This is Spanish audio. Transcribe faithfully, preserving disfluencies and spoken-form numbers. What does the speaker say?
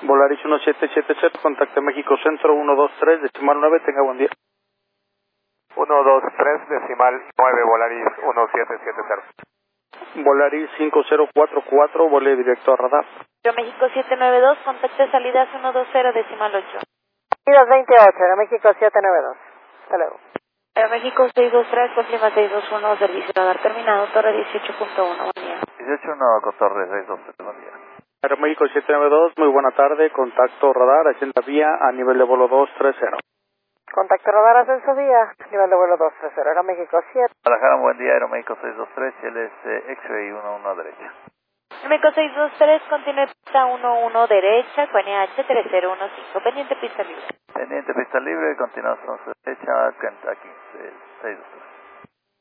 Volaris uno siete siete cero, contacte México Centro uno dos tres, decimal nueve, tenga buen día. uno dos tres, decimal nueve, Volaris uno siete siete cero. Volaris cinco cero cuatro cuatro, vole directo a radar. Aeroméxico siete nueve dos, contacte salidas uno dos cero, decimal ocho. dos veintiocho, Aeroméxico siete nueve dos. Hasta luego. Aeroméxico seis dos tres, confirma seis dos uno, servicio radar terminado, torre dieciocho punto uno, buen día. dieciocho punto uno con torre seis dos tres, buen día. Aeroméxico siete nueve dos, muy buena tarde, contacto radar, ascenda vía a nivel de vuelo dos tres cero. Contacto radar ascenso vía, nivel de vuelo dos tres cero, Aeroméxico siete. Guadalajara, buen día, Aeroméxico seis dos tres, él es eh, X-Ray uno uno derecha. Aeroméxico seis dos tres, continúe pista uno uno derecha, Q N H tres cero uno cinco, pendiente pista libre. Pendiente pista libre, continuación derecha, Kentucky seis dos tres.